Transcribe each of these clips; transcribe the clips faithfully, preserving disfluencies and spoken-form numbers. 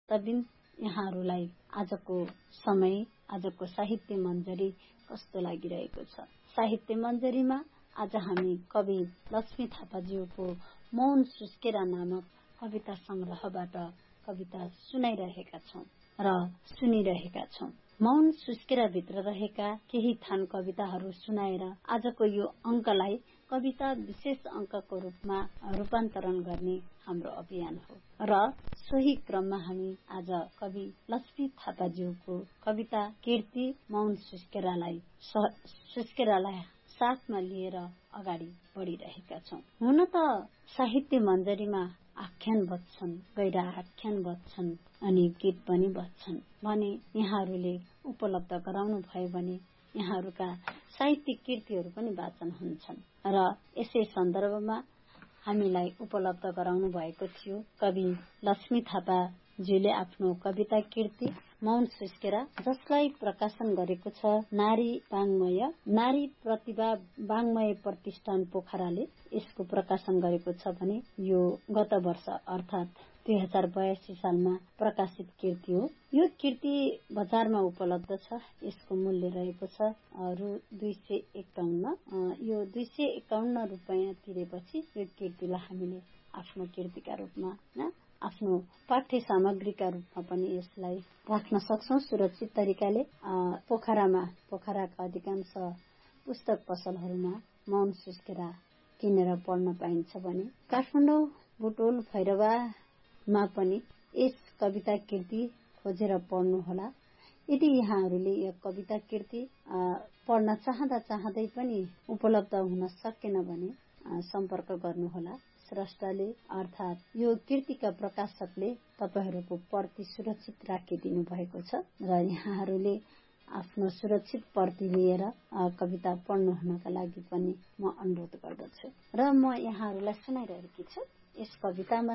तबिन यहाँहरूलाई आजको समय, आजको साहित्य मञ्जरी कस्तो लागिरहेको छ? साहित्य मञ्जरीमा आज हामी कवि लक्ष्मी थापाज्यूको मौन सुस्केरा नामक कविता संग्रहबाट कविता सुनाइरहेका छौं र सुनिरहेका छौं। मौन सुस्केरा भित्र रहेका केही थान कविताहरू सुनाएर आजको यो अंकलाई कविता विशेष अंकको रूपमा रूपान्तरण गर्ने हाम्रो अभियान हो र सोही क्रममा हामी आज कवि लक्ष्मी थापाज्यूको कविता कीर्ति मौन सुस्केरालाई सुस्केरालाई साथमा लिएर अगाडि बढ़िरहेका छौं। हुन त साहित्य मञ्जरीमा आख्यान बच्छन्, गैरा आख्यान बच्छन् अनि गीत पनि बच्छन् भने यहाँहरूले उपलब्ध गराउनु भयो भने यहाँहरूका साहित्यिक कृतिहरू पनि वाचन हुन्छन् र यसै सन्दर्भमा हामीलाई उपलब्ध गराउनु भएको थियो कवि लक्ष्मी थापाज्यूले आफ्नो कविता कीर्ति मौन सुस्केरा, जसलाई प्रकाशन गरेको छ नारी वाङ्मय नारी प्रतिभा वाङ्मय प्रतिष्ठान पोखराले यसको प्रकाशन गरेको छ भने यो गत वर्ष अर्थात दुई हजार बयासी सालमा प्रकाशित कृति हो। यो कृति बजारमा उपलब्ध छ। यसको मूल्य रहेको छ रु दुई सय एकाउन्न। यो दुई सय एकाउन्न रुपियाँ तिरेपछि यो कृतिलाई हामीले आफ्नो कृतिका रूपमा न आफ्नो पाठ्य सामग्रीका रूपमा पनि यसलाई राख्न सक्छौं सुरक्षित तरिकाले। पोखरामा पोखराका अधिकांश पुस्तक पसलहरूमा मौन सुस्केरा किनेर पढ्न पाइन्छ भने काठमाडौँ, बुटोल, भैरवामा पनि यस कविता कृति खोजेर पढ्नुहोला। यदि यहाँहरूले यो कविता कृति पढ्न चाहँदा चाहँदै पनि उपलब्ध हुन सकेन भने सम्पर्क गर्नुहोला स्रष्टाले अर्थात यो कृतिका प्रकाशकले तपाईहरूको प्रति सुरक्षित राखिदिनु भएको छ र यहाँहरूले आफ्नो सुरक्षित प्रति लिएर कविता पढ्नु हुनका लागि पनि म अनुरोध गर्दछु र म यहाँहरूलाई सुनाइरहेकी छु। यस कवितामा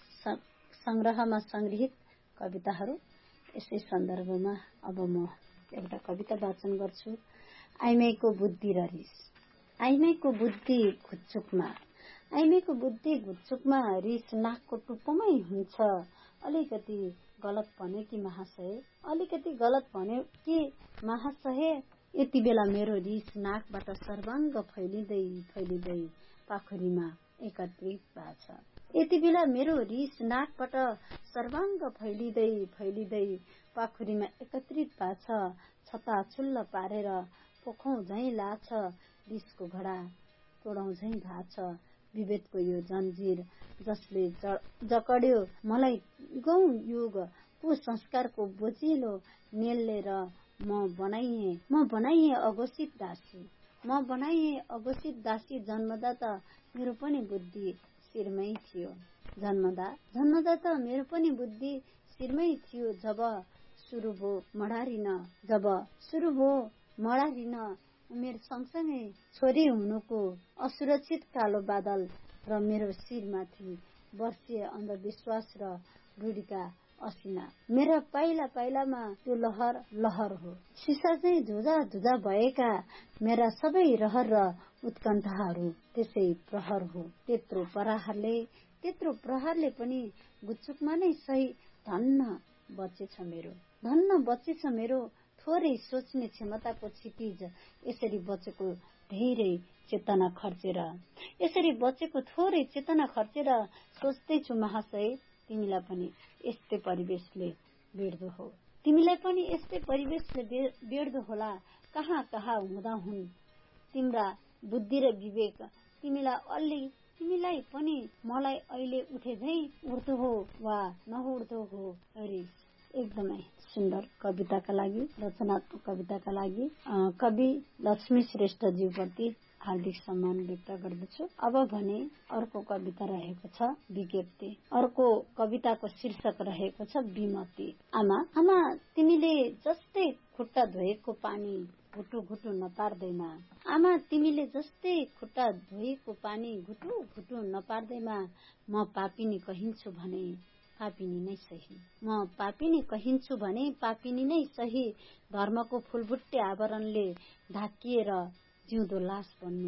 संग्रहमा संग्रहित कविताहरू। यसै सन्दर्भमा अब म एउटा कविता वाचन गर्छु। आइमाईको बुद्धि र रिस। आइमाईको बुद्धि घुच्चुकमा आइमाईको बुद्धि घुच्चुकमा रिस नाकको टुप्पोमै हुन्छ। अलिकति गलत भन्यो कि महाशय अलिकति गलत भन्यो कि महाशय यति बेला मेरो रिस नाकबाट सर्वाङ्ग फैलिँदै फैलिँदै पाखुरीमा एकत्रित भएको छ। यति बेला मेरो रिस नाकबाट सर्वाङ्ग फैलिँदै फैलिँदै पाखुरीमा एकत्रित भएको छ। छताछुल्ल पारेर पोखौं झैं लाछ रिसको घडा तोडौं झैं भएको छ। विभेदको यो जन्जिर जसले जकड्यो मलाई गौं युग कुसंस्कारको बोझिलो नेलेर म बनाइए म बनाइए अघोषित दासी म बनाइए अघोषित दासी। जन्मदा त मेरो पनि बुद्धि शिरमै थियो जन्मदा जन्मदा त मेरो पनि बुद्धि शिरमै थियो। जब सुरु भो मडारिन जब सुरु भो मडारिन उमेर सँगसँगै छोरी हुनुको असुरक्षित कालो बादल र मेरो शिरमाथि वर्षीय अन्धविश्वास र रूढिका असिना। मेरा पाइला पाइलामा त्यो लहर लहर हो। सिसा चाहिँ धुजा धुजा भएका मेरा सबै रहर र उत्कण्ठाहरू त्यसै प्रहर हो। त्यत्रो प्रहारले त्यत्रो प्रहारले पनि गुच्चुकमा नै सही धन्न बचेछ मेरो धन्न बचेछ मेरो थोरै सोच्ने क्षमताको क्षितिज। यसरी बचेको धेरै चेतना खर्चेर यसरी बचेको थोरै चेतना खर्चेर सोच्दैछु महाशय तिमीलाई पनि यस्तै परिवेशले बेड्दो हो तिमीलाई पनि यस्तै परिवेशले बेड्दो होला। कहाँ कहाँ हुँदा हुन् तिम्रा बुद्धि र विवेक तिमीलाई अलि तिमीलाई पनि मलाई अहिले उठे झै उठ्दो हो वा नउठ्दो हो रिस। एकदमै सुन्दर कविताका लागि रचनात्मक कविताका लागि कवि लक्ष्मी श्रेष्ठज्यूप्रति हार्दिक सम्मान व्यक्त गर्दछु। अब भने अर्को कविता रहेको छ विज्ञप्ति। अर्को कविताको शीर्षक रहेको छ विमति। आमा आमा तिमीले जस्तै खुट्टा धोएको पानी घुटु घुटु नपार्दैमा आमा तिमीले जस्तै खुट्टा धोएको पानी घुटु घुटु नपार्दैमा म पापिनी कहिन्छु भने पापिनी नै सही म पापिनी कहिन्छु भने पापिनी नै सही। धर्मको फूलबुट्टे आवरणले ढाकिएर जिउँदो लास बन्नु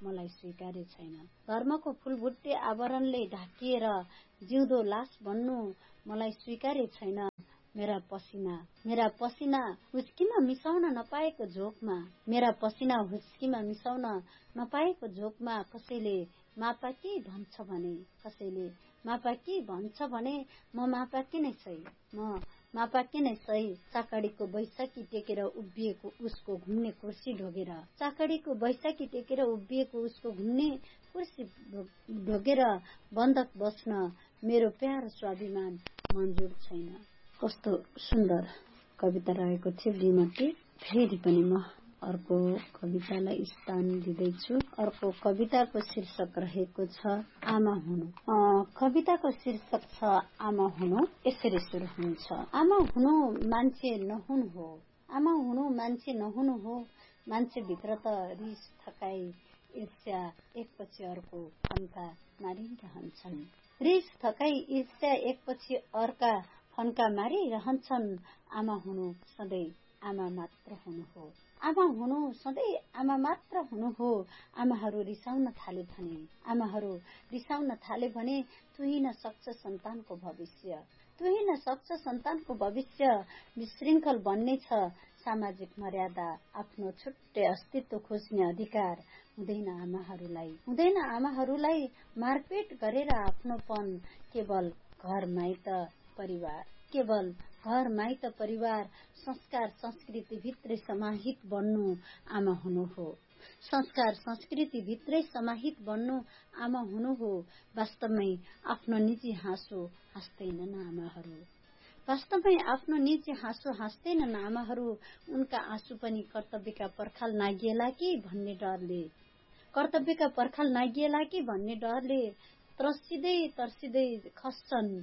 मलाई स्वीकार्य छैन। धर्मको फूलबुट्टे आवरणले ढाकिएर जिउँदो लास बन्नु मलाई स्वीकार्य छैन। मेरा पसिना मेरा पसिना हुस्कीमा मिसाउन नपाएको झोकमा मेरा पसिना हुस्कीमा मिसाउन नपाएको झोकमा कसैले मापाकी भन्छ भने कसैले मापाकी भन्छ भने म मापाकी नै सही म मापाकी नै सही। चाकडीको बैशाखी टेकेर उभिएको उसको घुम्ने कुर्सी ढोगेर चाकडीको बैशाखी टेकेर उभिएको उसको घुम्ने कुर्सी ढोगेर बन्धक बस्न मेरो प्यारो स्वाभिमान मन्जुर छैन। कस्तो सुन्दर कविता रहेको थियो श्रीमती। फेरि पनि म अर्को कवितालाई स्थान दिँदैछु। अर्को कविताको शीर्षक रहेको छ आमा हुनु। कविताको शीर्षक छ आमा हुनु। यसरी सुरु हुन्छ। आमा हुनु मान्छे नहुनु हो। आमा हुनु मान्छे नहुनु हो। मान्छे भित्र त रिस थकाई ईर्ष्या एकपछि अर्को फन्का मारिरहन्छन्। रिस थकाई ईर्ष्या एकपछि अर्का फन्का मारिरहन्छन्। आमा हुनु सधैँ आमा मात्र हुनु हो। आमा हुनु सधैँ आमा मात्र हुनु हो। आमाहरू रिसाउन थाले भने आमाहरू रिसाउन थाले भने तुहिन सक्छ सन्तानको भविष्य तुहिन सक्छ सन्तानको भविष्य विशृङ्खल बन्ने छ सामाजिक मर्यादा। आफ्नो छुट्टै अस्तित्व खोज्ने अधिकार हुँदैन आमाहरूलाई हुँदैन आमाहरूलाई मारपिट गरेर आफ्नोपन केवल घर माइत परिवार केवल घर माइत परिवार संस्कार संस्कृति भित्रै समाहित बन्नु आमा हुनु हो। संस्कार संस्कृति भित्रै समाहित बन्नु आमा हुनु हो। वास्तवमै आफ्नो निजी हाँसो हाँस्दैनन् आमाहरू वास्तवमै आफ्नो निजी हाँसो हाँस्दैनन् आमाहरू। उनका आँसु पनि कर्तव्यका पर्खाल नागिएला कि भन्ने डरले कर्तव्यका पर्खाल नागिएला कि भन्ने डरले तर्सिँदै तर्सिँदै खस्छन्।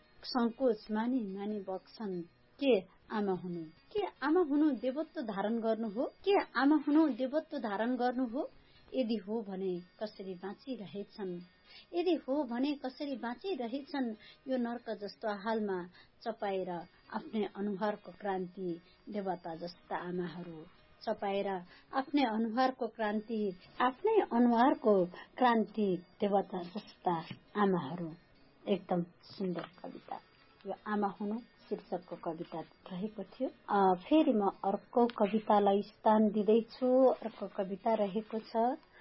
संकोच मानि मानि बग्छन्। के आमा हुनु के आमा हुनु देवत्व धारण गर्नु हो के आमा हुनु देवत्व धारण गर्नु हो। यदि हो भने कसरी बाँचिरहेछन् यदि हो भने कसरी बाँचिरहेछन् यो नर्क जस्तो हालमा चपाएर आफ्नै अनुहारको क्रान्ति देवता जस्ता आमाहरू चपाएर आफ्नै अनुहारको क्रान्ति आफ्नै अनुहारको क्रान्ति देवता जस्ता आमाहरू। एकदम सुन्दर कविता यो आमा हुनु शीर्षकको कविता रहेको थियो। फेरि म अर्को कवितालाई स्थान दिँदैछु। अर्को कविता रहेको छ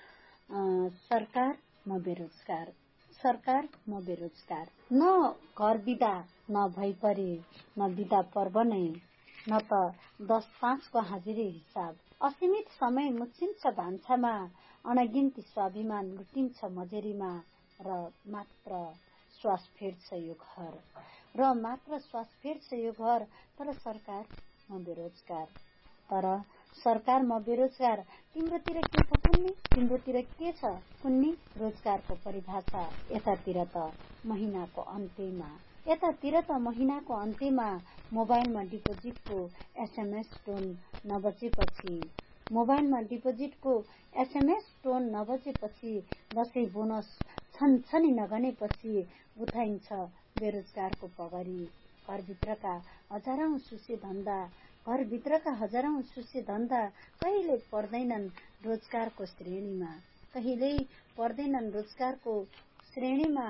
सरकार म बेरोजगार। सरकार म बेरोजगार। न घर बिदा न भइपरे न बिदा पर्व नै न त दस पाँचको हाजिरी हिसाब। असीमित समय मुछिन्छ भान्सामा अनगिन्ती स्वाभिमान लुटिन्छ मजेरीमा र मात्र श्वास फेर्छ यो घर र मात्र श्वास फेर्छ यो घर। तर सरकार म बेरोजगार तर सरकार म बेरोजगार। तिम्रोतिर के छ कुन्नी तिम्रोतिर के छ कुन्नी रोजगारको परिभाषा। यतातिर त महिनाको अन्त्यमा यतातिर त महिनाको अन्त्यमा मोबाइलमा डिपोजिटको एसएमएस टोन नबजेपछि मोबाइलमा डिपोजिटको एसएमएस टोन नबजेपछि दशैं बोनस छनछनी नगनेपछि उठाइन्छ बेरोजगारको पगरी। घरभित्रका हजारौं सुसे धन्दा घरभित्रका हजारौं सुसे धन्दा कहिले पर्दैनन् रोजगारको श्रेणीमा कहिल्यै पर्दैनन् रोजगारको श्रेणीमा।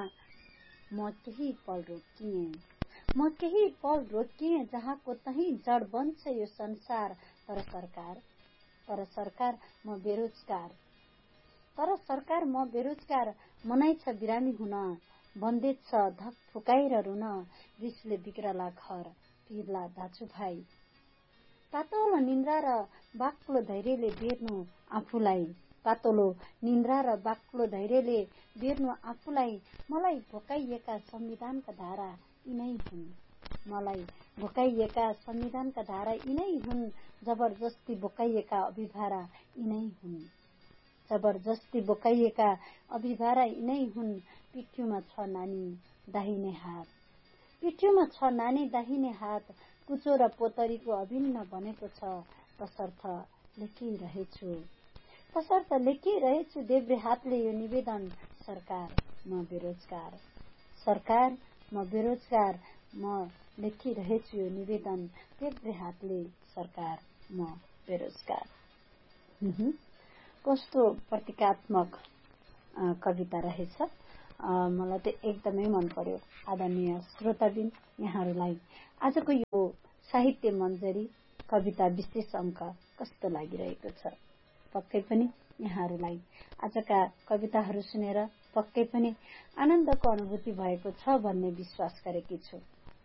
म केही पल रोकिएँ म केही पल रोकिएँ जहाँको तहीँ जड बन्छ यो संसार। तर सरकार तर सरकार म बेरोजगार तर सरकार म बेरोजगार। मनै छ बिरामी हुन बन्देज छ धक फुकाएर रुन। रिसले बिग्रला घर पिर्ला दाजुभाइ। पातलो निन्द्रा र बाक्लो धैर्यले बेर्नु आफूलाई पातलो निन्द्रा र बाक्लो धैर्यले बेर्नु आफूलाई। मलाई भोकाइएका संविधानका धारा यिनै हुन् मलाई भोकाइएका संविधानका धारा यिनै हुन्। जबरजस्ती बोकाइएका अभिभारा यिनै हुन् जबरजस्ती बोकाइएका अभिभारा यिनै हुन्। पिठ्यूमा छ नानी दाहिने हात पिठ्यूमा छ नानी दाहिने हात। कुचो र पोतरीको अभिन्न बनेको छ तसर्थ लेखिरहेछु तसर्थ लेखिरहेछु देब्रे हातले यो निवेदन। सरकार म बेरोजगार सरकार म बेरोजगार। म लेखिरहेछु यो निवेदन देब्रे हातले सरकार म बेरोजगार। कस्तो प्रतीकात्मक कविता रहेछ। मलाई त एकदमै मन पर्यो। आदरणीय श्रोताबिन, यहाँहरूलाई आजको यो साहित्य मञ्जरी कविता विशेष अङ्क कस्तो लागिरहेको छ। पक्कै पनि यहाँहरूलाई आजका कविताहरू सुनेर पक्कै पनि आनन्दको अनुभूति भएको छ भन्ने विश्वास गरेकी छु।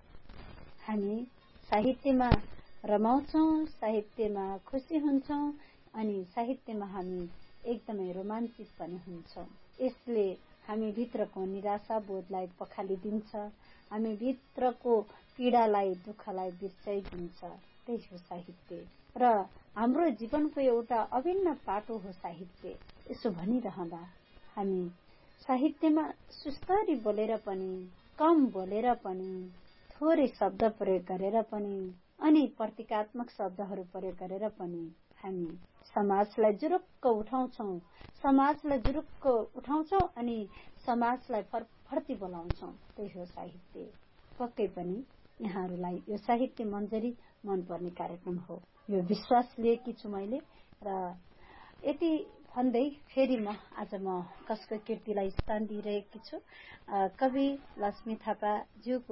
हामी साहित्यमा रमाउँछौँ, साहित्यमा खुसी हुन्छौँ अनि साहित्यमा हामी एकदमै रोमाञ्चित पनि हुन्छौँ। यसले हामी भित्रको निराशा बोधलाई पखालिदिन्छ, हामी भित्रको पीडालाई दुःखलाई बिर्साइदिन्छ। त्यही हो साहित्य र हाम्रो जीवनको एउटा अभिन्न पाटो हो साहित्य। यसो भनिरहँदा हामी साहित्यमा सुस्तरी बोलेर पनि, कम बोलेर पनि, थोरै शब्द प्रयोग गरेर पनि अनि प्रतीकात्मक शब्दहरू प्रयोग गरेर पनि हामी समाजलाई जुरुक्क उठाउँछौँ, समाजलाई जुरुक्क उठाउँछौँ अनि समाजलाई फरफर्ती बोलाउँछौँ। त्यही हो साहित्य। पक्कै पनि यहाँहरूलाई यो साहित्य मञ्जरी मनपर्ने कार्यक्रम हो, यो विश्वास लिएकी छु मैले। र यति भन्दै फेरि म आज म कसको कृतिलाई स्थान दिइरहेकी छु। कवि लक्ष्मी थापाज्यूको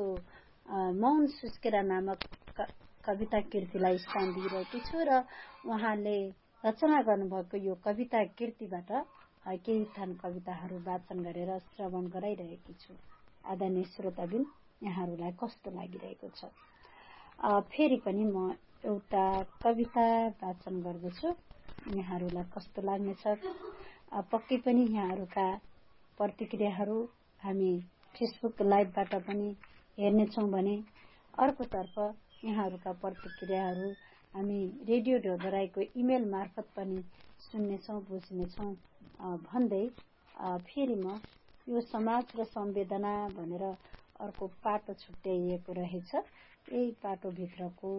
मौन सुस्केरा नामक कविता कृतिलाई स्थान दिइरहेकी छु र उहाँले रचना गर्नुभएको यो कविता कृतिबाट केही थान कविताहरू वाचन गरेर श्रवण गराइरहेकी छु। आदरणीय श्रोताबिन, यहाँहरूलाई कस्तो लागिरहेको छ। फेरि पनि म एउटा कविता वाचन गर्दछु, यहाँहरूलाई कस्तो लाग्नेछ। पक्कै पनि यहाँहरूका प्रतिक्रियाहरू हामी फेसबुक लाइभबाट पनि हेर्नेछौँ भने अर्कोतर्फ यहाँहरूका प्रतिक्रियाहरू हामी रेडियो ढोडराईको इमेल मार्फत पनि सुन्नेछौँ, बुझ्नेछौँ भन्दै फेरि म यो समाज र संवेदना भनेर अर्को पाटो छुट्याइएको रहेछ। यही पाटोभित्रको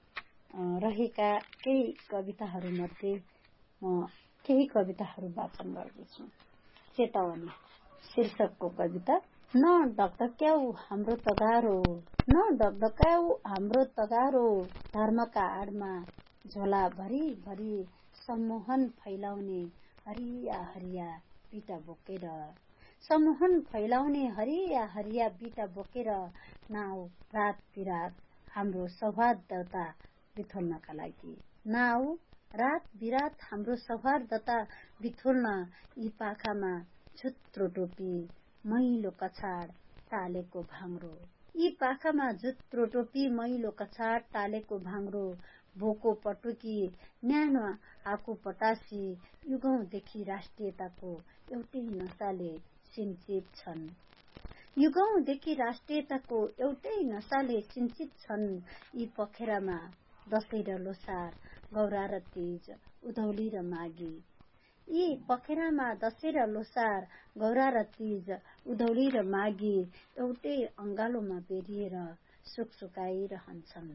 रहेका केही कविताहरूमध्ये म केही कविताहरू वाचन गर्दछु। चेतावनी शीर्षकको कविता। न ढकढक्याउ हाम्रो तगारो, न ढकढक्याउ हाम्रो तगारो, धर्मका आडमा झोला भरी भरी सम्मोहन फैलाउने हरिया हरिया बिटा बोकेर, सम्मोहन फैलाउने हरिया हरिया बिटा बोकेर नाउ रात बिरात हाम्रो सौहार्दता बिथोल्नका लागि, नाउ रात बिरात हाम्रो सौहार्दता बिथोल्न यी पाखामा झुत्रो टोपी मैलो कछाड टालेको भाङ्रो, यी पाखामा झुत्रो टोपी मैलो कछाड टालेको भाङ्रो, भोको पटुकी न्यानो आको पटासी युगौंदेखि राष्ट्रियताको एउटै नसाले सिन्चित छन्, युगौंदेखि राष्ट्रियताको एउटै नसाले सिन्चित छन्। यी पखेरामा दशैं र लोसार, गौरा र तीज, उधौली र माघी, यी पखेरामा दशैं र लोसार, गौरा र तीज, उधौली र माघी एउटै अंगालोमा बेरिएर सुकसुकाइरहन्छन्,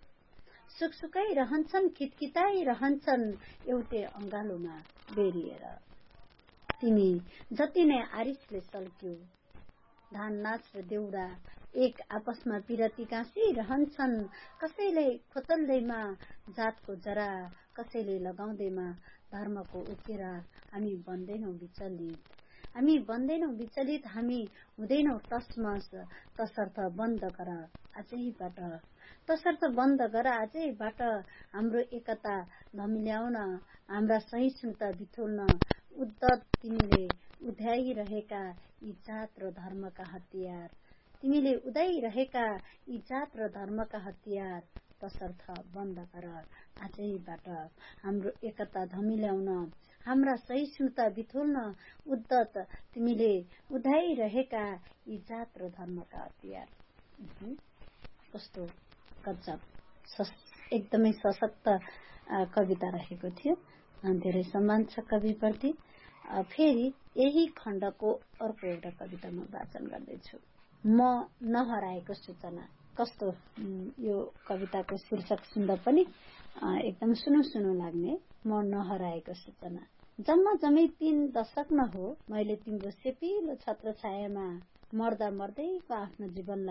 सुकसुकाइरहन्छन्, खिटखिटाइरहन्छन् एउटै अंगालोमा बेरिएर। तिमी जति नै आरिसले सल्क्यौ, धान नाच र देउडा एक आपसमा पिरती गाँसिरहन्छन्, कसैले खोतल्दैमा जातको जरा, कसैले लगाउँदैमा धर्मको उकेरा। हामी बन्दैनौ विचलित, हामी बन्दैनौ विचलित, हामी हुँदैनौ टसमस, तसर्थ बन्द गर आजैबाट, तसर्थ बन्द गर आजैबाट हाम्रो एकता धमिल्याउन, हाम्रा सहिष्णुता बिथोल्न। उद्धत तिमीले उध्याइरहेका यी जात र धर्मका हतियार, तिमीले उदाइरहेका यी जात र धर्मका हतियार, तसर्थ बन्द गर आजैबाट हाम्रो एकता धमिल्याउन, हाम्रा सहिष्णुता बिथोल्न। उद्धत तिमीले उध्याइरहेका यी जात र धर्मका हतियार। कस्तो गजब, एकदमै सशक्त कविता रहेको थियो। धेरै सम्मान छ कविप्रति। फेरि यही खण्डको अर्को एउटा कविता म वाचन गर्दैछु। म नहराएको सूचना। कस्तो यो कविताको शीर्षक सुन्दा पनि एकदम सुनु सुनु लाग्ने। म नहराएको सूचना। जम्मा जम्मै तीन दशक न हो मैले तिम्रो सेपिलो छत्र छायामा मर्दा मर्दैको आफ्नो जीवनलाई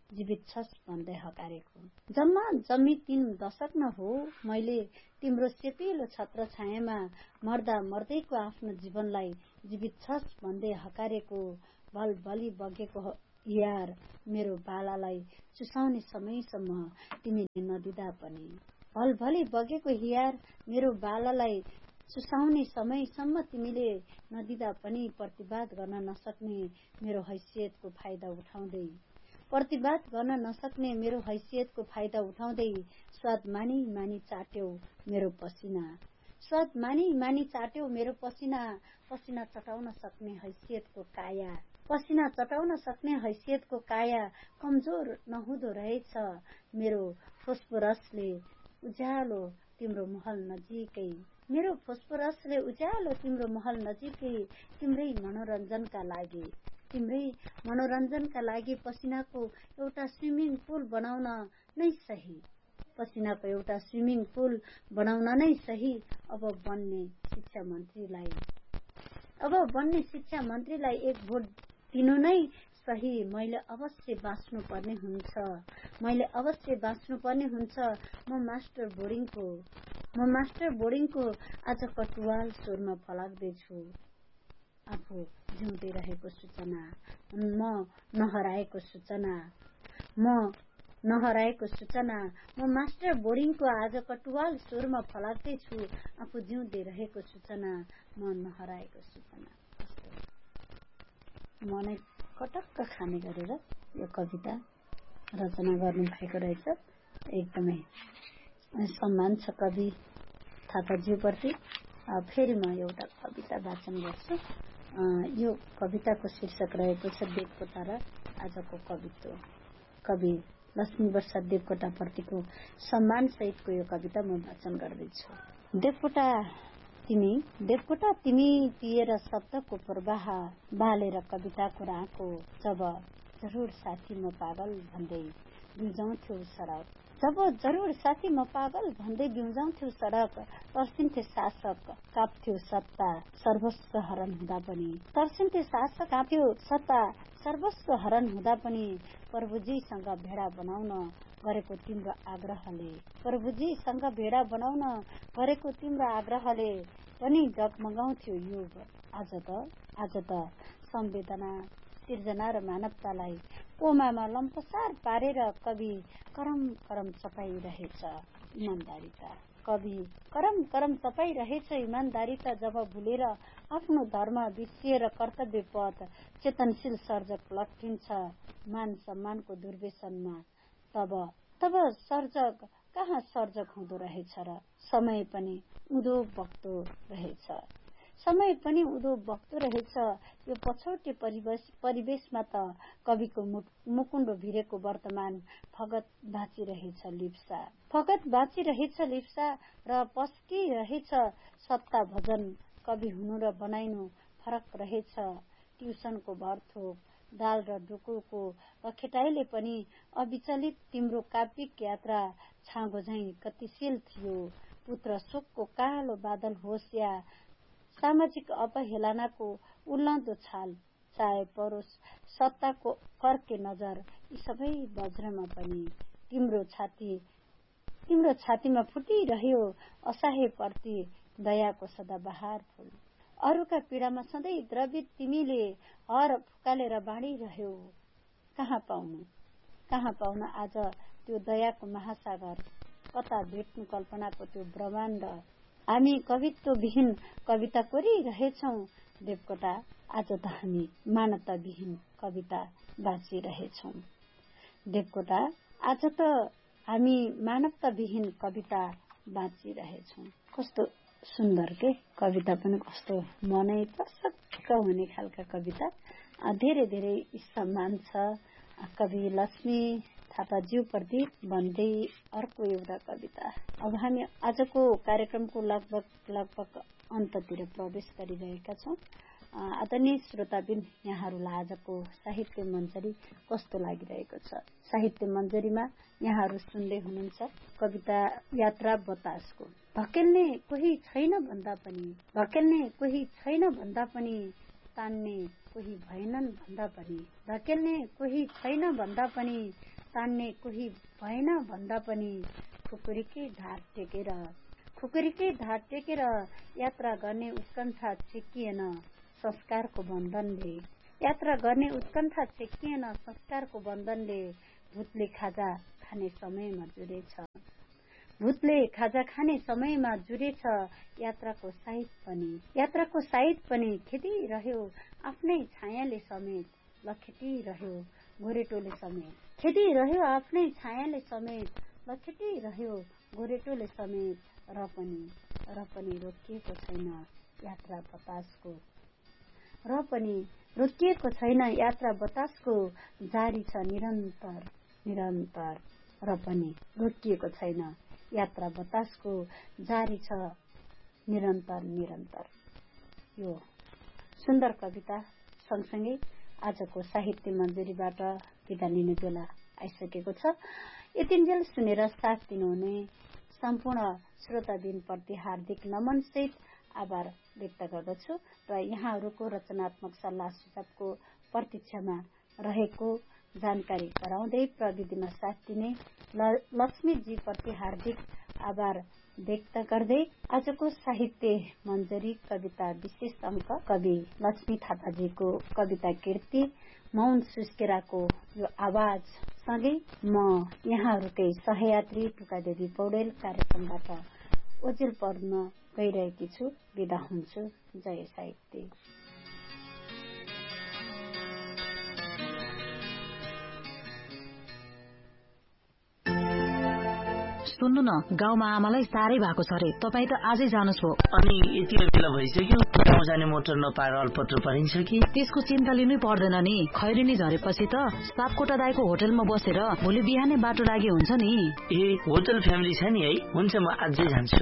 जीवित छस् भन्दै हकारेको। जम्मा जम्मी तीन दशक न हो मैले तिम्रो सेतिलो छत्र छायामा मर्दा मर्दैको आफ्नो जीवनलाई जीवित छस् भन्दै हकारेको। भल भली बगेको यार मेरो बालालाई चुसाउने समयसम्म तिमीले नदिँदा पनि, भल भली बगेको हियार मेरो बालालाई चुसाउने समयसम्म तिमीले नदिँदा पनि प्रतिवाद गर्न नसक्ने मेरो हैसियतको फाइदा उठाउँदै प्रतिवाद गर्न नसक्ने मेरो हैसियतको फाइदा उठाउँदै स्वाद मानी मानी चाट्यौ मेरो पसिना, स्वाद मानी मानी चाट्यौ मेरो पसिना। पसिना चटाउन सक्ने हैसियतको काया, पसिना चटाउन सक्ने हैसियतको काया कमजोर नहुँदो रहेछ मेरो फोस्फोरसले उज्यालो तिम्रो महल नजिकै, मेरो फोस्फोरसले उज्यालो तिम्रो महल नजिकै। तिम्रै मनोरञ्जनका लागि तिम्रै मनोरञ्जनका लागि पसिनाको एउटा स्विमिङ पुल बनाउन नै सही, पसिनाको एउटा स्विमिङ पुल बनाउन नै सही। अब बन्ने शिक्षा मन्त्रीलाई अब बन्ने शिक्षा मन्त्रीलाई एक भोट दिनु नै सही। मैले अवश्य बाँच्नु पर्ने हुन्छ, मैले अवश्य बाँच्नु पर्ने हुन्छ। म मास्टर बोर्डिङको म मास्टर बोर्डिङको आज कटुवाल स्वरमा फलाक्दैछु। आफू जिउँदै रहेको सूचना, म नहराएको सूचना, म नहराएको सूचना। म मास्टर बोर्डिङको आज कटुवाल स्वरमा फलाक्दैछु। आफू जिउँदै रहेको सूचना, म नहराएको सूचना। मनै कटक्क खाने गरेर यो कविता रचना गर्नु भएको रहेछ। एकदमै सम्मान छ कवि थापाज्यूप्रति। फेरि म एउटा कविता वाचन गर्छु। यो कविताको शीर्षक रहेको छ देवकोटा र आजको कवित्व। कवि लक्ष्मीप्रसाद देवकोटाप्रतिको सम्मान सहितको यो कविता म वाचन गर्दैछु। देवकोटा तिमी, देवकोटा तिमी पिएर शब्दको प्रवाह बालेर कविताको राको, जब जरुर साथी म पागल भन्दै बिउजाउँथ्यौ सडक, जब जरुर साथी म पागल भन्दै बिउजाउँथ्यौ सडक। तर्सिन्थे शासक काप्थ्यो सत्ता सर्वस्व हरण हुँदा पनि, तर्सिन्थे शासक काप्थ्यो सत्ता सर्वस्व हरण हुँदा पनि। प्रभुजीसँग भेडा बनाउन गरेको तिम्रो आग्रहले, प्रभुजीसँग भेडा बनाउन गरेको तिम्रो आग्रहले पनि डगमगाउँथ्यो युग। आज त आज त संवेदना सिर्जना र मानवतालाई कोमामा लम्पसार पारेर कवि करम करम चपाइरहेछ इमान्दारिता, कवि करम करम चपाइरहेछ इमान्दारिता। जब भुलेर आफ्नो धर्म बिर्सिएर कर्तव्य पथ चेतनशील सर्जक लट्ठिन्छ मान सम्मानको दुर्व्यसनमा, तब तब सर्जक कहाँ सर्जक हुँदो रहेछ र। समय पनि उदो बग्दो रहेछ, समय पनि उदो बग्दो रहेछ। यो पछौटे परिवेश परिवेशमा त कविको मुकुण्डो भिरेको वर्तमान फगत बाँचिरहेछ लिप्सा, फगत बाँचिरहेछ लिप्सा र पस्किरहेछ सत्ता भजन। कवि हुनु र बनाइनु फरक रहेछ। ट्युसनको भरथोक दाल र डुकुको रखेटाइले पनि अविचलित तिम्रो काव्यिक यात्रा छाँगो झैं गतिशील थियो। पुत्र शोकको कालो बादल होस् या सामाजिक अपहेलनाको उल्लदो छाल, चाहे परोस् सत्ताको कर्के नजर, यी सबै वज्रमा पनि तिम्रो छाती तिम्रो छातीमा फुटिरह्यो असहायप्रति दयाको सदाबहार फूल। अरूका पीडामा सधैँ द्रवित तिमीले हर फुकालेर बाँडिरह्यौ। कहाँ पाउनु कहाँ पाउनु आज त्यो दयाको महासागर, कता भेट्नु कल्पनाको त्यो ब्रह्माण्ड। हामी कवित्व विहीन कविता कोरिरहेछौं देवकोटा, आज त हामी मानवता विहीन कविता बाँचिरहेछौं देवकोटा, आज त हामी मानवता विहीन कविता बाँचिरहेछौं। कस्तो सुन्दर के कविता पनि, कस्तो मनै प्रसक्क हुने खालका कविता। धेरै धेरै सम्मान छ कवि लक्ष्मी थापाज्यू प्रति भन्दै अर्को एउटा कविता। अब हामी आजको कार्यक्रमको लगभग लगभग अन्ततिर प्रवेश गरिरहेका छौं। आदरणीय श्रोताबिन, यहाँहरूलाई आजको साहित्य मञ्जरी कस्तो लागिरहेको छ? साहित्य मञ्जरीमा यहाँहरू सुन्दै हुनुहुन्छ कविता यात्रा बतासको। धकेल्ने कोही छैन भन्दा पनि, धकेल्ने कोही छैन भन्दा पनि, तान्ने कोही भएनन् भन्दा पनि, धकेल्ने कोही छैन भन्दा पनि, सान्ने कोही भएन भन्दा पनि खुकुरीकै धार टेकेर खुकुरीकै धार टेकेर यात्रा गर्ने उत्कण्ठा छेकिएन संस्कारको बन्धनले यात्रा गर्ने उत्कण्ठा छेकिएन संस्कारको बन्धनले भूतले खाजा खाने समयमा जुरेछ भूतले खाजा खाने समयमा जुरेछ यात्राको साइत पनि यात्राको साइत पनि खेदिरह्यो आफ्नै छायाले समेत लखेटिरह्यो गोरेटोले समेत खेदिरह्यो आफ्नै छायाले समेत लखेटिरह्यो गोरेटोले समेत र पनि र पनि रोकिएको छैन यात्रा बतासको र पनि रोकिएको छैन यात्रा बतासको जारी छ निरन्तर निरन्तर र पनि रोकिएको छैन यात्रा बतासको जारी छ निरन्तर निरन्तर। यो सुन्दर कविता सँगसँगै आजको साहित्य मन्जरीबाट बिदा लिने बेला आइसकेको छ। यतिन्जेल सुनेर साथ दिनुहुने सम्पूर्ण श्रोताबिनप्रति हार्दिक नमन सहित आभार व्यक्त गर्दछु र यहाँहरूको रचनात्मक सल्लाह सुझावको प्रतीक्षामा रहेको जानकारी गराउँदै प्रविधिमा साथ दिने लक्ष्मीजी प्रति हार्दिक आभार व्यक्त गर्दै आजको साहित्य मन्जरी कविता विशेष अंक कवि लक्ष्मी थापाजीको कविता कृति मौन सुस्केराको यो आवाज सँगै म यहाँहरूकै सहयात्री टुकादेवी पौडेल कार्यक्रमबाट ओजेल पढ्न गइरहेकी छु। बिदा हुन्छु। जय साहित्य। सुन्नु न, गाउँमा आमालाई साह्रै भएको छ रे, तपाईँ त आजै जानुस् भो। अनि यति बेला भइसक्यो, गाउँ जाने मोटर नपाएर अल्पत्र परिन्छ कि? त्यसको चिन्ता लिनै पर्दैन नि। खैरेनी झरेपछि त सापकोटा दाइको होटलमा बसेर भोलि बिहानै बाटो लागि हुन्छ नि। ए, होटल फ्यामिली छ नि है? हुन्छ, म आजै जान्छु।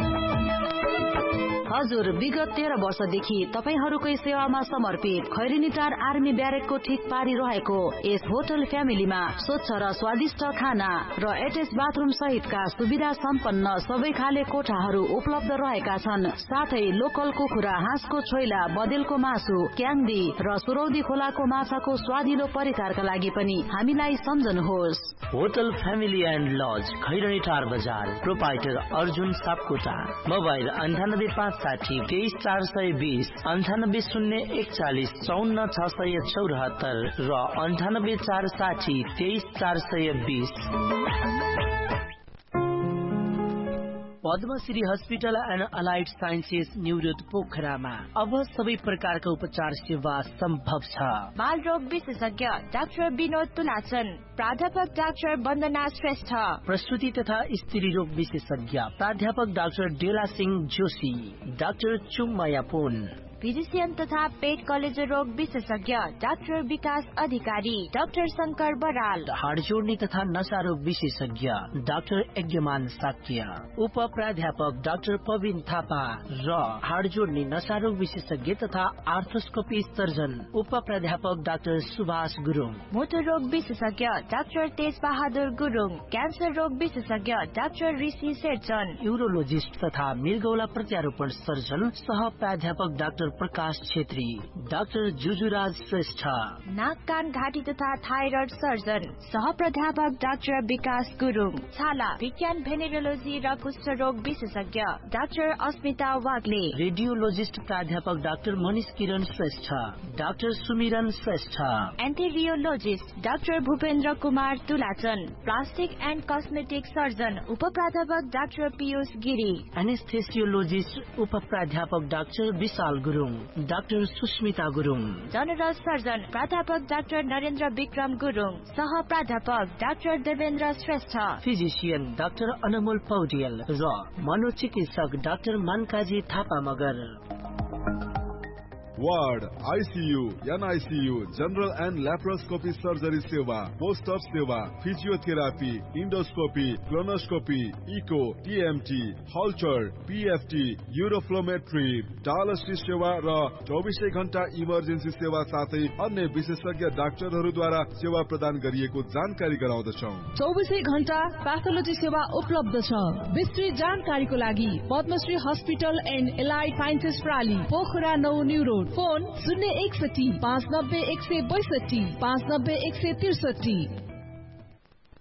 हजुर, विगत तेह्र वर्षदेखि तपाईहरूकै सेवामा समर्पित खैरेनीटार आर्मी ब्यारेकको ठिक पारी रहेको यस होटल फ्यामिलीमा स्वच्छ र स्वादिष्ट खाना र एटेच बाथरुम सहितका सुविधा सम्पन्न सबै खाले कोठाहरू उपलब्ध रहेका छन्। साथै लोकल कुखुरा, हाँसको छोइला, बदेलको मासु, क्याङ्दी र सुरौदी खोलाको माछाको स्वादिलो परिकारका लागि पनि हामीलाई सम्झनुहोस्। होटल फ्यामिली एन्ड लज, खैरेनीटार बजार, प्रोपाइटर अर्जुन सापकोटा। मोबाइल अन्ठानब्बे पाँच साठी तेइस चार सय बीस, अन्ठानब्बे शून्य एकचालिस चौन्न छ सय चौरात्तर र अन्ठानब्बे चार साठी तेइस चार सय बीस। Padmashri hospital and allied sciences New Road पोखरामा अब सबै प्रकारका उपचार सेवा सम्भव छ। बाल रोग विशेषज्ञ डाक्टर विनोद तुलाचन, प्राध्यापक डाक्टर वन्दना श्रेष्ठ, प्रसूति तथा स्त्री रोग विशेषज्ञ प्राध्यापक डाक्टर डेला सिंह जोशी, डाक्टर चुङमाया पुन, फिजिशियन तथा पेट कलेजो रोग विशेषज्ञ डाक्टर विकास अधिकारी, डाक्टर शंकर बराल, हाड जोड्ने तथा नशा रोग विशेषज्ञ डाक्टर यज्ञमान साक्य, उप प्राध्यापक डाक्टर पविन थापा र हाड जोड्ने नशा रोग विशेषज्ञ तथा आर्थोस्कोपी सर्जन उप प्राध्यापक डाक्टर सुभाष गुरुङ, मोटर रोग विशेषज्ञ डाक्टर तेज बहादुर गुरुङ, क्यान्सर रोग विशेषज्ञ डाक्टर ऋषि शेरचन, यूरोलोजिस्ट तथा मृगौला प्रत्यारोपण सर्जन सह प्राध्यापक डाक्टर प्रकाश छेत्री, डाक्टर जुजुराज श्रेष्ठ, नाक कान घाँटी तथा थाइरोइड सर्जन सह प्राध्यापक डाक्टर विकास गुरुङ, छाला विज्ञान भेनेरोलोजी र कुष्ठ रोग विशेषज्ञ डाक्टर अस्मिता वाग्ले, रेडियोलोजिस्ट प्राध्यापक डाक्टर मनिष किरण श्रेष्ठ, डाक्टर सुमिरन Shrestha, एन्टेरियोलोजिस्ट doctor Bhupendra Kumar तुलाचन, plastic and cosmetic surgeon उप प्राध्यापक डाक्टर पीयूष गिरी, एनेस्थेसियोलोजिस्ट उप प्राध्यापक डाक्टर विशाल Gurung, doctor Susmita Gurung, general surgeon प्राध्यापक डाक्टर नरेन्द्र विक्रम गुरुङ, सह प्राध्यापक doctor Devendra Shrestha, physician doctor अनमोल पौडेल र मनोचिकित्सक doctor मानकाजी Thapa Magar. Ward, ICU, NICU, general and laparoscopy surgery सेवा, पोस्ट अप सेवा, physiotherapy, endoscopy, colonoscopy, eco, TMT, हल्चर, PFT, uroflowmetry, dialysis सेवा र चौबिसै घण्टा इमर्जेन्सी सेवा साथै अन्य विशेषज्ञ डाक्टरहरूद्वारा सेवा प्रदान गरिएको जानकारी गराउँदछौ। चौबिसै घण्टा प्याथोलोजी सेवा उपलब्ध छ। विस्तृत जानकारीको लागि Padmashri hospital and allied sciences प्राली, Pokhara नौ न्यू रोड, फोन शून्य एकसठी पाँच नब्बे एक सय बैसठी पाँच नब्बे एक सय त्रिसठी।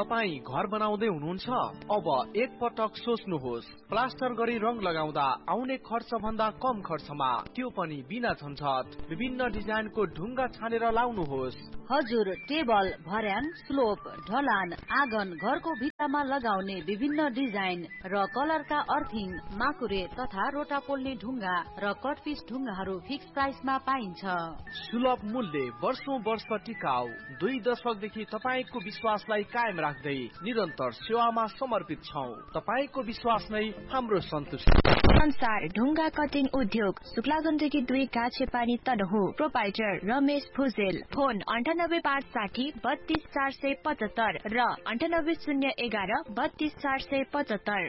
तपाई घर बनाउँदै हुनुहुन्छ? अब एक पटक सोच्नुहोस्, प्लास्टर गरी रङ लगाउँदा आउने खर्च भन्दा कम खर्चमा, त्यो पनि बिना झन्झट। विभिन्न डिजाइनको ढुङ्गा छानेर लाउनुहोस्। हजुर, टेबल, भर्याङ, स्लोप, ढलान, आँगन, घरको भित्तामा लगाउने विभिन्न डिजाइन र कलरका अर्थिङ, माकुरे तथा रोटा पोल्ने ढुङ्गा र कटपिस ढुङ्गाहरू फिक्स प्राइसमा पाइन्छ। सुलभ मूल्य, वर्षौं वर्ष टिकाउ, दुई दशकदेखि तपाईँको विश्वासलाई कायम राख्दै निरन्तर सेवामा समर्पित छौं। तपाईँको विश्वास नै हाम्रो सन्तुष्टि। संसार ढुङ्गा कटिङ उद्योग, शुक्ला गण्डकी दुई काछे पानी तनहु। प्रोपाइटर रमेश भुजेल। फोन अन्ठानब्बे पाँच साठी बत्तीस चार सय पचहत्तर र अन्ठानब्बे शून्य एघार बत्तीस चार सय पचहत्तर।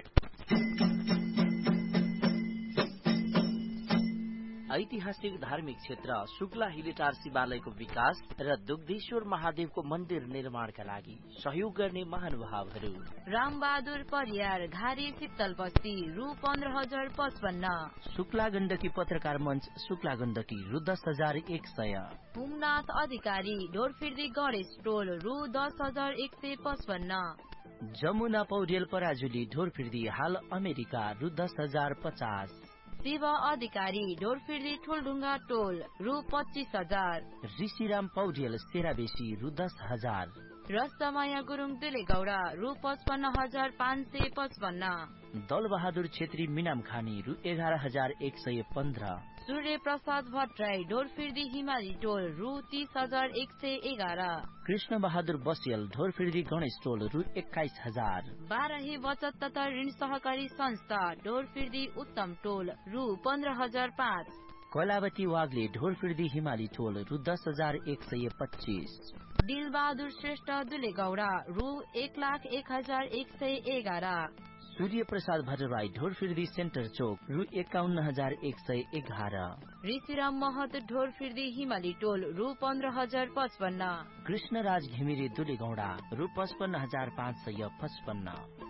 ऐतिहासिक धार्मिक क्षेत्र शुक्ला हिलेटार शिवालयको विकास र दुग्धेश्वर महादेवको मन्दिर निर्माणका लागि सहयोग गर्ने महानुभावहरू: रामबहादुर परियार, घारी शीतल बस्ती, रु पन्ध्र हजार पचपन्न। शुक्ला गण्डकी पत्रकार मञ्च, शुक्ला गण्डकी, रु दस हजार एक सय। हुमनाथ अधिकारी, ढोरफिर्दी गणेश टोल, रु दस हजार एक सय पचपन्न। जमुना पौडेल पराजुली, ढोरफिर्दी, हाल अमेरिका, रु दस हजार पचास। शिव अधिकारी, ढोरफिर्दी ठुलढुङ्गा टोल, रु पच्चिस हजार। ऋषिराम पौडेल, सेराबेसी, रु दस हजार। रस्तमाया गुरुङ दुलेगौडा, रु पचपन्न हजार पाँच सय पचपन्न। दल बहादुर छेत्री मिनाम खानी, रु एघार हजार एक सय पन्ध्र। सूर्य प्रसाद भट्टराई, ढोरफिर्दी हिमाली टोल, रु तीस हजार एक सय एघार। कृष्ण बहादुर बसियल, ढोरफिर्दी गणेश टोल, रु एक्काइस हजार। बाह्रही बचत तथा ऋण सहकारी संस्था, ढोरफिर्दी उत्तम टोल, रु पन्ध्र हजार पाँच। कलावती वाग्ले, ढोरफिर्दी हिमाली टोल, रु दस हजार एक सय पच्चिस। दिल बहादुर श्रेष्ठ दुलेगौडा, रु एक लाख एक हजार एक सय एघार। सूर्य प्रसाद भट्टराई, ढोरफिर्दी सेन्टर चोक, रु एकाउन्न हजार एक सय एघार। ऋषिराम महत, ढोरफिर्दी हिमाली टोल, रु पन्ध्र हजार पचपन्न। कृष्णराज घिमिरे दुलेगौडा, रु पचपन्न हजार पाँच सय पचपन्न।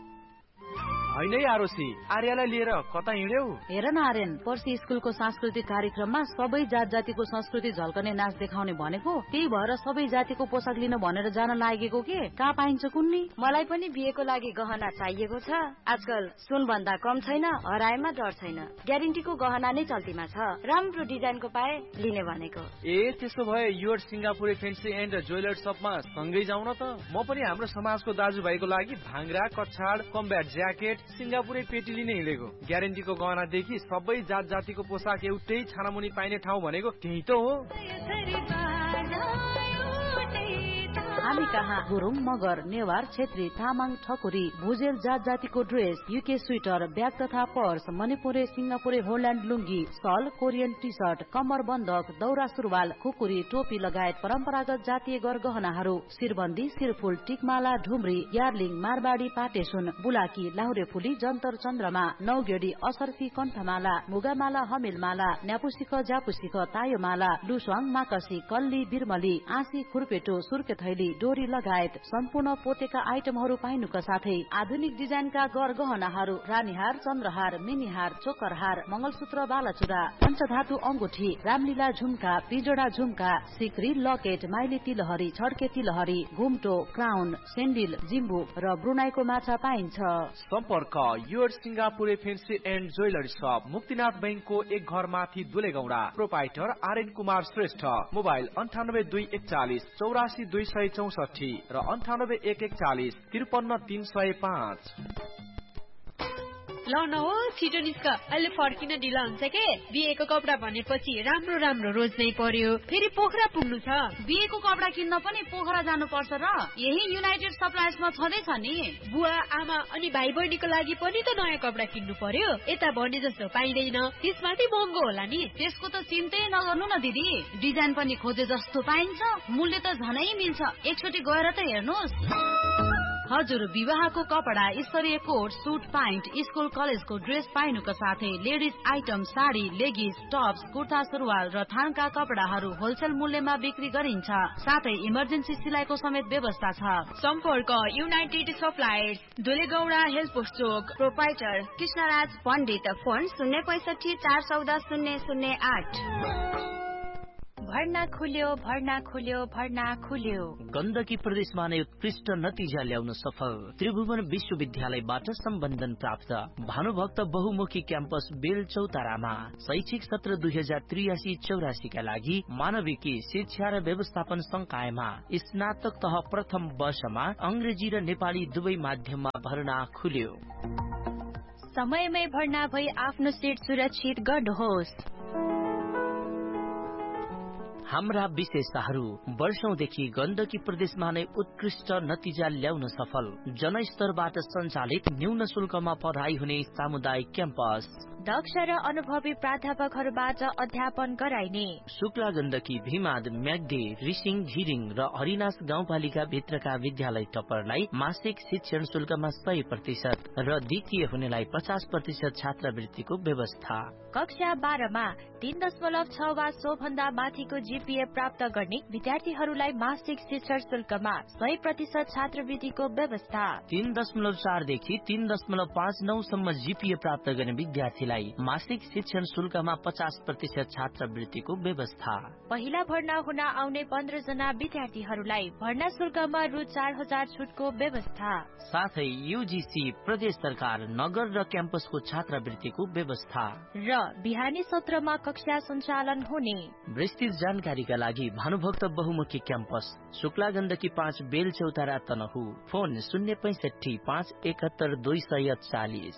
होइन आरोसी, आर्यलाई लिएर कता हिँड्यौ? हेर न आर्यन, पर्सि स्कुलको सांस्कृतिक कार्यक्रममा सबै जात जातिको संस्कृति झल्कने नाच देखाउने भनेको, त्यही भएर सबै जातिको पोसाक लिन भनेर जान लागेको के? कहाँ पाइन्छ कुन्नी? मलाई पनि बिहेको लागि गहना चाहिएको छ। आजकल सुन भन्दा कम छैन, हराएमा डर छैन। ग्यारेन्टीको गहना नै चल्तीमा छ। राम्रो डिजाइनको पाए लिने भनेको। ए त्यसो भए यो सिङ्गापुरे फेन्सी एन्ड ज्वेलर शपमा सँगै जाउँ न त। म पनि हाम्रो समाजको दाजुभाइको लागि भाङ्रा, कछाड, कम्ब्याट ज्याकेट, सिङ्गापुरे पेटी लिने हिँडेको। ग्यारेन्टीको गहनादेखि सबै जात जातिको पोसाक एउटै छानामुनि पाइने ठाउँ भनेको त्यही त हो। हामी कहाँ गुरुङ, मगर, नेवार, छेत्री, तामाङ, ठकुरी, भुजेल जात जातिको ड्रेस, युके स्वेटर, ब्याग तथा पर्स, मणिपुरे, सिङ्गापुरे, होल्यान्ड लुङ्गी, सल, कोरियन टी सर्ट, कम्मर बन्दक, दौरा सुरुवाल, खुकुरी, टोपी लगायत परम्परागत जातीय गरगहनाहरू, शिरबन्दी, शिरफुल, टिकमाला, ढुम्री, यार्लिङ, मारबाडी, पाटेसुन, बुलाकी, लाहुरे फुली, जन्तर चन्द्रमा, नौगेडी, असर्फी, कण्ठमाला, मुगामाला, हमिलमाला, न्यापुसिख, ज्यापुसिख, तायोमाला, लुस्वाङ, माकसी, कल्ली, बिरमली, आँसी, खुर्पेटो, सुर्के थैली, डोरी लगायत सम्पूर्ण पोतेका आइटमहरू पाइनुका साथै आधुनिक डिजाइनका गरगहनाहरू, रानीहार, चन्द्रहार, मिनीहार, चोकरहार, मंगलसूत्र, बालाचुरा, पञ्चधातु अंगुठी, रामलीला झुम्का, पिजोडा झुम्का, सिक्री, लकेट, माइली तिलहरी, छड्के तिलहरी, घुम्टो, क्राउन, सेन्डिल, जिम्बु र ब्रुनाईको माछा पाइन्छ। सम्पर्क योर सिङ्गापुरे फेन्सी एन्ड ज्वेलरी शप, मुक्तिनाथ बैंकको एक घर माथि दुलेगौडा। प्रोपाइटर आर्यन कुमार श्रेष्ठ। मोबाइल अन्ठानब्बे दुई एकचालिस चौरासी दुई सय चौसठी र अन्ठानब्बे एक एकचालिस त्रिपन्न तीन सय पाँच। ल न हो, छिटो निस्क, अहिले फर्किन ढिला हुन्छ के? बिहेको कपडा भनेपछि राम्रो राम्रो रोज्नै पर्यो, फेरि पोखरा पुग्नु छ। बिहेको कपडा किन्न पनि पोखरा जानु पर्छ र? यही युनाइटेड सप्लायर्समा छँदैछ नि। बुवा, आमा अनि भाइ बहिनीको लागि पनि त नयाँ कपडा किन्नु पर्यो। यता भने जस्तो पाइँदैन, त्यसमाथि महँगो होला नि। त्यसको त चिन्तै नगर्नु न दिदी, डिजाइन पनि खोजे जस्तो पाइन्छ, मूल्य त झनै मिल्छ। एकचोटि गएर त हेर्नुहोस्। हजुर, विवाहको कपडा, स्तरीय कोट, सुट, प्यान्ट, स्कुल कलेजको ड्रेस पाइनुका साथै ladies item, sari, लेगिस, Tops, kurta सुरुवाल र थानका कपडाहरू होलसेल मूल्यमा बिक्री गरिन्छ। साथै इमर्जेन्सी सिलाइको समेत व्यवस्था छ। सम्पर्क युनाइटेड सप्लायर्स, दुलेगौडा, हेल्थ पोस्ट चोक। प्रोपाइटर कृष्णराज पण्डित। फोन शून्य पैसठी चार चौध शून्य शून्य आठ। भर्ना खुल्यो भर्ना खुल्यो भर्ना खुल्यो। गण्डकी प्रदेशमा नै उत्कृष्ट नतिजा ल्याउन सफल त्रिभुवन विश्वविद्यालयबाट सम्बन्धन प्राप्त भानुभक्त बहुमुखी क्याम्पस बेल चौतारामा शैक्षिक सत्र दुई हजार त्रियासी चौरासी का लागि मानविकी शिक्षा र व्यवस्थापन संकायमा स्नातक तह प्रथम वर्षमा अंग्रेजी र नेपाली दुवै माध्यममा भर्ना खुल्यो। समयमै भर्ना भई आफ्नो सिट सुरक्षित गर्नुहोस्। हाम्रा विशेषताहरू वर्षौंदेखि गण्डकी प्रदेशमा नै उत्कृष्ट नतिजा ल्याउन सफल जनस्तरबाट सञ्चालित न्यून शुल्कमा पढाइ हुने सामुदायिक क्याम्पस, दक्ष र अनुभवी प्राध्यापकहरूबाट अध्यापन गराइने शुक्ला गण्डकी, भीमाद, म्याग्दी, रिसिङ, झिरिङ र हरिनास गाउँपालिका भित्रका विद्यालय टपरलाई मासिक शिक्षण शुल्कमा सय प्रतिशत र द्वितीय हुनेलाई पचास प्रतिशत छात्रवृत्तिको व्यवस्था। कक्षा बाह्रमा तीन दशमलव छ वा सो भन्दा माथिको जीपीए प्राप्त गर्ने विद्यार्थीहरूलाई मासिक शिक्षण शुल्कमा सय प्रतिशत छात्रवृत्तिको व्यवस्था। तीन दशमलव चारदेखि तीन दशमलव पाँच नौसम्म जीपीए प्राप्त गर्ने विद्यार्थीलाई मासिक शिक्षण शुल्कमा पचास प्रतिशत छात्रवृत्तिको व्यवस्था। पहिला भर्ना हुन आउने पन्ध्र जना विद्यार्थीहरूलाई भर्ना शुल्कमा रु चार हजार छुटको व्यवस्था। साथै यूजीसी, प्रदेश सरकार, नगर र क्याम्पसको छात्रवृत्तिको व्यवस्था र बिहानी सत्रमा कक्षा सञ्चालन हुने। विस्तृत जानकारीका लागि भानुभक्त बहुमुखी क्याम्पस, शुक्ला गण्डकी पाँच, बेल चौतारा, तनहु। फोन शून्य पैंसठी पाँच एकहत्तर दुई सय चालिस।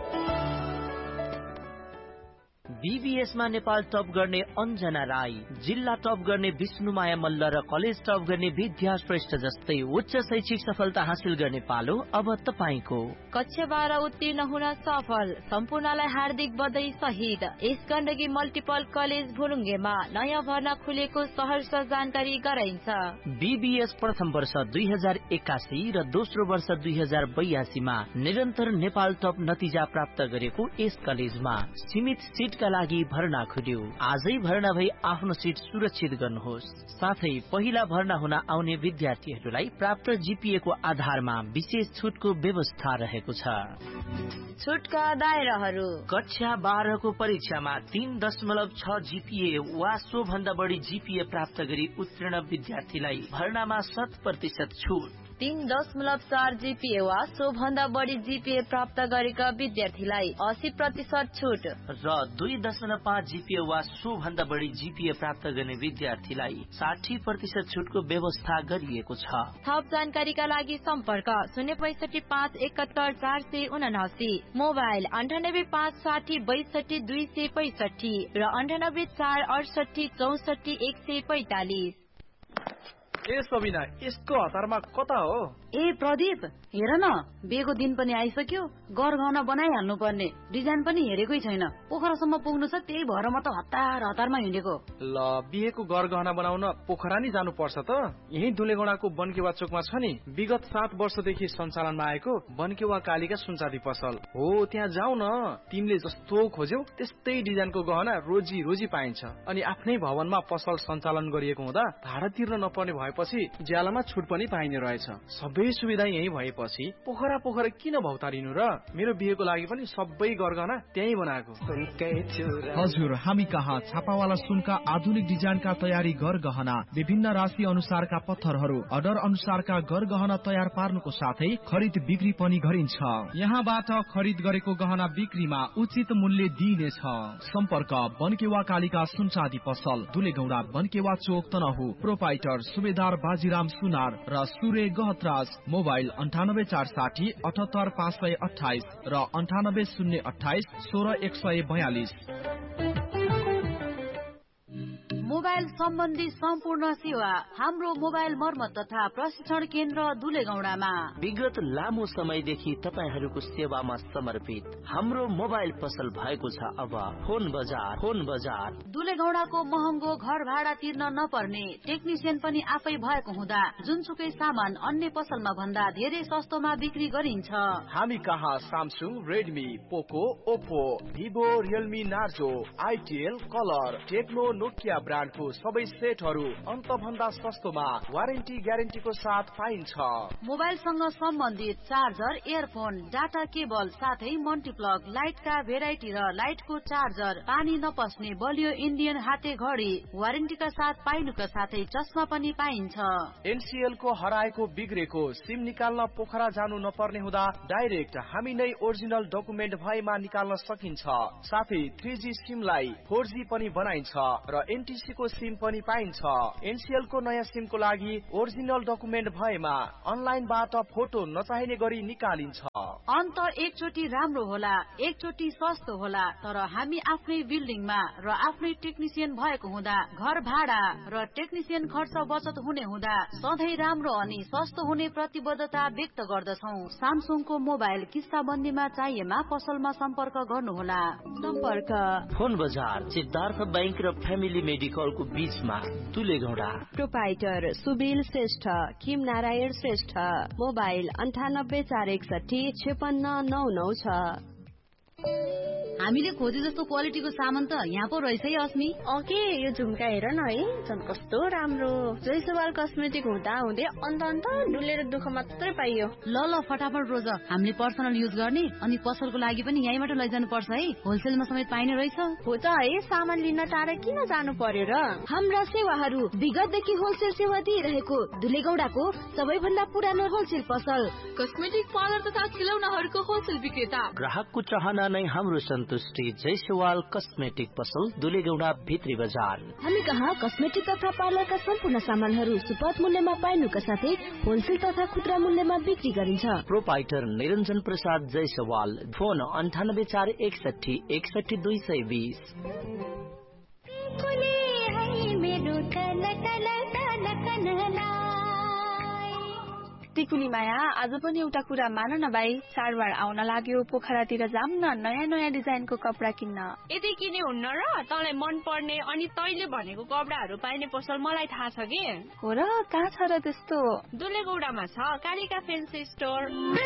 बीबीएसमा नेपाल टप गर्ने अन्जना राई, जिल्ला टप गर्ने विष्णुमाया मल्ल र कलेज टप गर्ने विद्या श्रेष्ठ जस्तै उच्च शैक्षिक सफलता हासिल गर्ने पालो अब तपाईको। कक्षा बाह्र उत्तीर्ण हुन सफल सम्पूर्णलाई हार्दिक बधाई सहित यस गण्डकी मल्टिपल कलेज भुलुङ्गेमा नयाँ भर्ना खुलेको सहर्ष जानकारी गराइन्छ। बीबीएस प्रथम वर्ष दुई हजार एकासी र दोस्रो वर्ष दुई हजार बयासीमा निरन्तर नेपाल टप नतिजा प्राप्त गरेको यस कलेजमा सीमित सीट का लागि भर्ना खुल्यो। आजै भर्ना भई आफ्नो सीट सुरक्षित गर्नुहोस्। साथै पहिला भर्ना हुन आउने विद्यार्थीहरूलाई प्राप्त जीपीए को आधारमा विशेष छुटको व्यवस्था रहेको छ। छुटका दायराहरू कक्षा बाह्र को परीक्षामा तीन दशमलव छ जीपीए वा सो भन्दा बढी जीपीए प्राप्त गरी उत्तीर्ण विद्यार्थीलाई भर्नामा शत प्रतिशत छुट। तीन दशमलव चार जीपीए वा सो भन्दा बढी जीपीए प्राप्त गरेका विद्यार्थीलाई अस्सी प्रतिशत छुट र दुई दशमलव पाँच जीपीए वा सो भन्दा बढी जीपीए प्राप्त गर्ने विद्यार्थीलाई साठी प्रतिशत छुटको व्यवस्था गरिएको छ। थप जानकारीका लागि सम्पर्क शून्य पैंसठी पाँच एकहत्तर चार सय उनासी, मोबाइल अन्ठानब्बे पाँच साठी बैसठी दुई सय पैंसठी र अन्ठानब्बे चार अडसठी चौसठी एक सय पैंतालिस। ए सबिना, यसको हतारमा कता हो? ए प्रदीप, हेर न, बिहेको दिन पनि आइसक्यो, गरगहना बनाइहाल्नु पर्ने। डिजाइन पनि हेरेकै छैन, पोखरासम्म पुग्नु छ, त्यही भएर म त हतार हतारमा हिँडेको। ल, बिहेको गरगहना बनाउन पोखरा नि जानु पर्छ त? यही दुलेगौडाको बनकेवा चोकमा छ नि, विगत सात वर्षदेखि सञ्चालनमा आएको बनकेवा कालिका सुनचाँदी पसल हो। त्यहाँ जाऊ न, तिमीले जस्तो खोज्यौ त्यस्तै डिजाइनको गहना रोजी रोजी पाइन्छ। अनि आफ्नै भवनमा पसल सञ्चालन गरिएको हुँदा भाडा तिर्न नपर्ने भएपछि ज्यालामा छुट पनि पाइने रहेछ। सबै सुविधा यही भएपछि पोखरा पोखरा किन भौतारिनु र? मेरो बिहेको लागि पनि सबै गरगहना त्यही बनाएको। हजुर, हामी कहाँ छापावाला सुनका आधुनिक डिजाइनका तयारी गरगहना, विभिन्न राशि अनुसारका पत्थरहरू, अर्डर अनुसारका गरगहना तयार पार्नुको साथै खरिद बिक्री पनि गरिन्छ। यहाँबाट खरिद गरेको गहना बिक्रीमा उचित मूल्य दिइनेछ। सम्पर्क बनकेवा कालिका सुनचाँदी पसल, दुलेगौडा, बनकेवा चोक, तनहु। प्रोपाइटर सुबेदार बाजीराम सुनार र सुरे गहतराज। मोबाइल अन्ठानब्बे चार साठी अठहत्तर पाँच सय अठाइस र अन्ठानब्बे शून्य अठाइस सोह्र एक सय बयालिस। मोबाइल सम्बन्धी सम्पूर्ण सेवा हाम्रो मोबाइल मर्मत तथा प्रशिक्षण केन्द्र दुलेगौडामा विगत लामो समयदेखि तपाईहरूको सेवामा समर्पित हाम्रो मोबाइल पसल भएको छ। अब फोन बजार फोन बजार दुलेगौडाको महँगो घर भाडा तिर्न नपर्ने टेक्निसियन पनि आफै भएको हुँदा जुनसुकै सामान अन्य पसलमा भन्दा धेरै सस्तोमा बिक्री गरिन्छ। हामी कहाँ सामसुङ, रेडमी, पोको, Oppo, Vivo, Realme, Narzo, आइटिएल, colour, Tecno, Nokia ब्रान्डको डिजाइनको सबै सेटहरू अन्त भन्दा सस्तोमा वारेन्टी ग्यारेन्टीको साथ पाइन्छ। मोबाइलसँग सम्बन्धित चार्जर, इयरफोन, डाटा केबल साथै मल्टिप्लग, लाइटका भेराइटी र लाइटको चार्जर, पानी नपस्ने बलियो इन्डियन हाते घडी वारेन्टीका साथ पाइनुका साथै चस्मा पनि पाइन्छ। एनसीएल को हराएको बिग्रेको सिम निकाल्न पोखरा जानु नपर्ने हुँदा डाइरेक्ट हामी नै ओरिजिनल डकुमेन्ट भएमा निकाल्न सकिन्छ। साथै थ्री जी सिमलाई फोर जी पनि बनाइन्छ र एनटीसी को सिम पनि पाइन्छ। एनसीएल को नयाँ सिमको लागि ओरिजिनल डकुमेन्ट भएमा अनलाइनबाट फोटो नचाहिने गरी निकालिन्छ। अन्त एकचोटि राम्रो होला, एकचोटि सस्तो होला, तर हामी आफ्नै बिल्डिङमा र आफ्नै टेक्निसियन भएको हुँदा घर भाडा र टेक्निसियन खर्च बचत हुने हुँदा सधैँ राम्रो अनि सस्तो हुने प्रतिबद्धता व्यक्त गर्दछौ। सामसुङको मोबाइल किस्ताबन्दीमा चाहिएमा पसलमा सम्पर्क गर्नुहोला। सम्पर्क फोन बजार सिद्धार्थ बैंक र फ्यामिली मेडिकलको बीचमा तुलेगौडा। प्रोपाइटर सुबिल श्रेष्ठ, किम नारायण श्रेष्ठ, मोबाइल अन्ठानब्बे चार एकसठी छेपन्न नौ नौ छ। हामीले खोजे जस्तो क्वालिटीको सामान त यहाँ पो रहेछ है अस्मी। ओके यो झुम्का हेर न है, झन् कस्तो राम्रो। जयसवाल कस्मेटिक हुँदा हुँदै अन्त अन्त डुलेर दुःख मात्रै पाइयो। ल ल फटाफट रोज, हामीले पर्सनल युज गर्ने अनि पसलको लागि पनि यहीँबाट लैजानु पर्छ है, होलसेलमा समेत पाइने रहेछ। हो त है, सामान लिन टाढा किन जानु पर्यो र। हाम्रा सेवाहरू विगतदेखि होलसेल सेवा दिइरहेको दुलेगौडाको सबैभन्दा पुरानो होलसेल पसल, कस्मेटिक पार्लर तथा खिलौनाहरूको होलसेल विक्रेता। ग्राहकको चाहना नै हाम्रो सन्तुष्टि। जयसवाल कस्मेटिक पसल दुलेगौडा भित्री बजार। हामी कहाँ कस्मेटिक तथा पार्लरका सम्पूर्ण सामानहरू सुपथ मूल्यमा पाइनुका साथै होलसेल तथा खुद्रा मूल्यमा बिक्री गरिन्छ। प्रोपाइटर निरञ्जन प्रसाद जयसवाल। फोन अन्ठानब्बे चार एकसठी एकसठी दुई सय बीस। टिकुली माया, आज पनि एउटा कुरा मान न भाइ, चाडबाड आउन लाग्यो, पोखरातिर जाम न नयाँ नयाँ डिजाइनको कपडा किन्न। यति किने हुन्न र, तँलाई मन पर्ने अनि तैले भनेको कपडाहरू पाइने पसल मलाई थाहा छ कि। हो र, कहाँ छ र त्यस्तो? दुलेगौडामा छ कालिका फेन्सी स्टोर।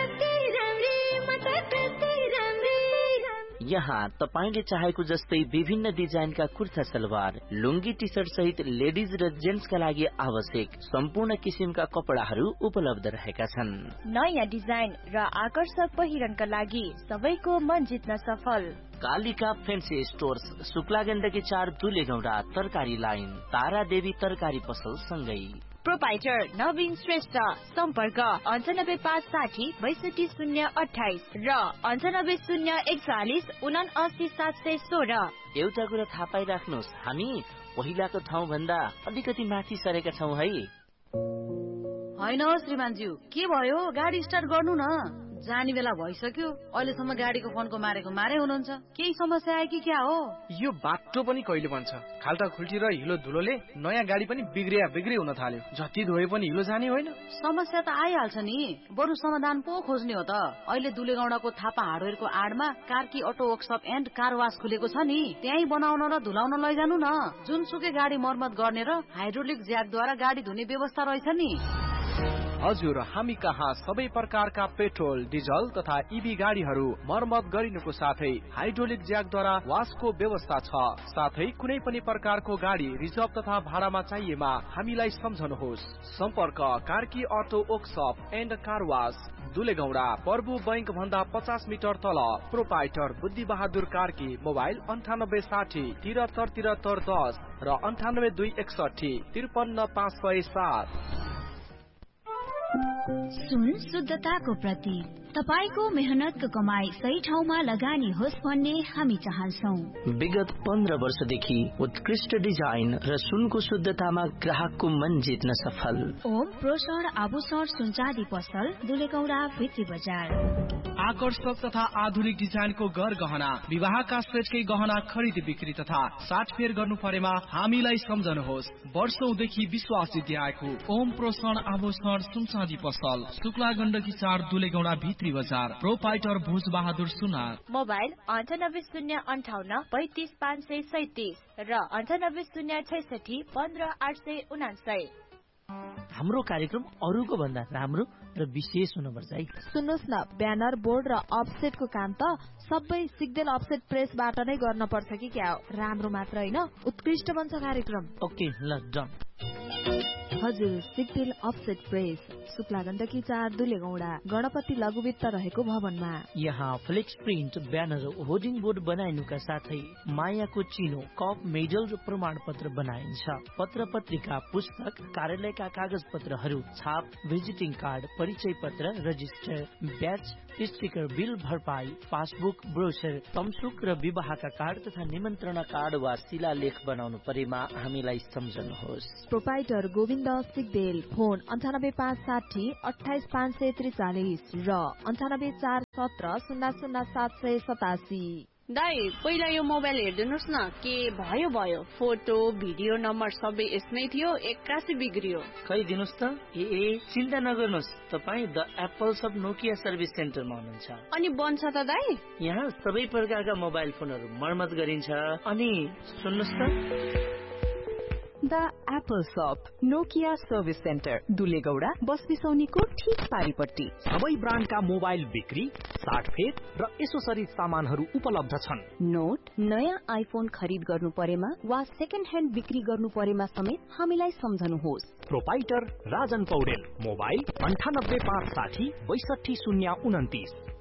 यहाँ तपाईले चाहेको जस्तै विभिन्न डिजाइनका कुर्ता सलवार, लुङ्गी टी सर्ट सहित लेडिज र जेन्ट्सका लागि आवश्यक सम्पूर्ण किसिमका कपडाहरू उपलब्ध रहेका छन्। नयाँ डिजाइन र आकर्षक पहिरनका लागि सबैको मन जित्न सफल। कालिका फेन्सी स्टोर्स, शुक्ला गण्डकी चार दुलेगौडा, तरकारी लाइन, तारा देवी तरकारी पसल सँगै। प्रोपाइटर नवीन श्रेष्ठ, सम्पर्क अन्ठानब्बे पाँच साठी बैसठी शून्य अठाइस र अन्ठानब्बे शून्य एकचालिस उना अस्सी सात सय सोह्र। एउटा कुरा थाहा पाइराख्नुहोस्, हामी पहिलाको ठाउँ भन्दा अलिकति माथि सरेका छौँ है। होइन श्रीमानज्यू, के भयो? गाडी स्टार्ट गर्नु न, जाने बेला भइसक्यो। अहिलेसम्म गाडीको फोनको मारेको मारे हुनुहुन्छ। केही समस्या आयो कि क्या हो? यो बाटो पनि कहिले बन्छ? खाल्टा खुल्टी र हिलो धुलोले नयाँ गाडी पनि बिग्रिया बिग्री हुन थाल्यो। जति धोए पनि हिलो जाने होइन। समस्या त आइहाल्छ नि, बरु समाधान पो खोज्ने हो त। अहिले दुलेगौडाको Thapa हार्डवेयरको आडमा Karki auto workshop and car वास खुलेको छ नि, त्यही बनाउन र धुलाउन लैजानु न। जुनसुकै गाडी मर्मत गर्ने र हाइड्रोलिक ज्याकद्वारा गाडी धुने व्यवस्था रहेछ नि। हजुर, हामी कहाँ सबै प्रकारका पेट्रोल, डिजल तथा इभी गाडीहरू मर्मत गरिनुको साथै हाइड्रोलिक ज्याकद्वारा वासको व्यवस्था छ। साथै कुनै पनि प्रकारको गाडी रिजर्भ तथा भाडामा चाहिएमा हामीलाई सम्झनुहोस्। सम्पर्क Karki auto workshop and car वास, दुलेगौडा, प्रभु बैंक भन्दा पचास मिटर तल। प्रोपाइटर बुद्धि बहादुर कार्की। मोबाइल अन्ठानब्बे साठी तिहत्तर तिहत्तर दस र अन्ठानब्बे दुई एकसठी त्रिपन्न पाँच सय सात। सुन शुद्धताको प्रतीक, तपाईको मेहनतको कमाई सही ठाउँमा लगानी होस् भन्ने हामी चाहन्छौँ। विगत पन्ध्र वर्षदेखि उत्कृष्ट डिजाइन र सुनको शुद्धतामा ग्राहकको मन जित्न सफल। ओम प्रोसर आभूषण सुनचाँदी पसल, दुलेगौडा भित्री बजार। आकर्षक तथा आधुनिक डिजाइनको गर गहना, विवाहका सेटकै गहना खरिद बिक्री तथा साटफेर गर्नु परेमा हामीलाई सम्झनुहोस्। वर्षौंदेखि विश्वास जित्दै आएको ओम प्रोसर आभूषण सुनचाँदी पसल, शुक्ला गण्डकी चार दुलेगौडा भित्री बजार। प्रोपाइटर भुज बहादुर सुनार। मोबाइल अन्ठानब्बे शून्य अन्ठाउन्न पैंतिस पाँच सय सैतिस र अन्ठानब्बे शून्य छैसठी पन्ध्र आठ सय उनासय। हाम्रो कार्यक्रम अरूको भन्दा राम्रो र विशेष हुनुपर्छ है। सुन्नुहोस् न, ब्यानर बोर्ड र अफसेटको काम त सबै सिग्देल अफसेट प्रेसबाट नै गर्न पर्छ कि क्या हो? राम्रो मात्र होइन, उत्कृष्ट बन्छ कार्यक्रम। ओके ल डन। हजुर, सिग्देल अफसेट प्रेस, शुक्ला गण्डकी चार दुलेगौडा, गणपति लघुवित्त रहेको भवनमा। यहाँ flex print, banner, hoarding board बनाइनुका साथै मायाको चिनो, कप, मेडल र प्रमाण पत्र बनाइन्छ। पत्र पत्रिका, पुस्तक, कार्यालयका कागज पत्रहरू, छाप, भिजिटिङ कार्ड, परिचय पत्र, रजिस्टर, ब्याच, स्टिकर, बिल भरपाई, पासबुक, ब्रोचर, तमसुक र विवाहका कार्ड तथा निमन्त्रणा कार्ड वा शिलालेख बनाउनु परेमा हामीलाई सम्झनुहोस्। प्रोपाइटर गोविन्द सिग्देल, फोन अन्ठानब्बे पाँच साठी अठाइस पाँच सय त्रिचालिस र अन्ठानब्बे चार सत्र शून्य शून्य सात सय सतासी। दाई, पहिला यो मोबाइल हेरिदिनुहोस् न, के भयो भयो, फोटो भिडियो नम्बर सबै यसमै थियो, एक्कासी बिग्रियो। खै दिनुहोस् त। ए ए चिन्ता नगर्नुहोस्, तपाईँ the Apple shop Nokia service सेन्टरमा हुनुहुन्छ। अनि बन्छ त दाई? यहाँ सबै प्रकारका मोबाइल फोनहरू मर्मत गरिन्छ। अनि सुन्नुहोस् त, द एप्पल शप नोकिया सर्भिस सेन्टर, दुलेगौडा, बसबिसौनीको ठीक पारिपट्टि। सबै ब्रान्डका मोबाइल बिक्री, साटफेर र एसोसरिज सामानहरू उपलब्ध छन्। नोट, नयाँ आइफोन खरिद गर्नु परेमा वा सेकेन्ड ह्यान्ड बिक्री गर्नु परेमा समेत हामीलाई सम्झनुहोस्। प्रोपाइटर राजन पौडेल, मोबाइल अन्ठानब्बे पाँच साठी बैसठी शून्य उन्तिस।